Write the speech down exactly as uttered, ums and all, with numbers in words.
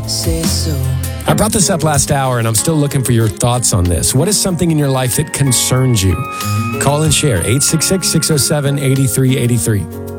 say so. I brought this up last hour, and I'm still looking for your thoughts on this. What is something in your life that concerns you? Call and share, eight six six, six oh seven, eight three eight three.